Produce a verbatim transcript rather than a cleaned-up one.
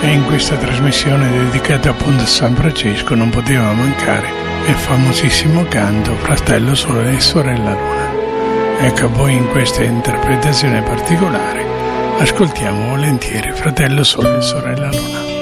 E in questa trasmissione dedicata appunto a San Francesco non poteva mancare il famosissimo canto Fratello Sole e Sorella Luna. Ecco, poi in questa interpretazione particolare ascoltiamo volentieri Fratello Sole e Sorella Luna.